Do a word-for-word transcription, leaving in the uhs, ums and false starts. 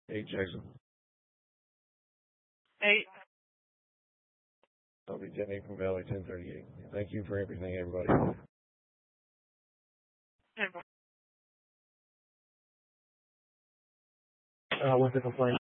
Eight, Jackson. Eight. I'll be ten eight from Valley, ten thirty-eight. Thank you for everything, everybody. Ten. Uh, what's the complaint?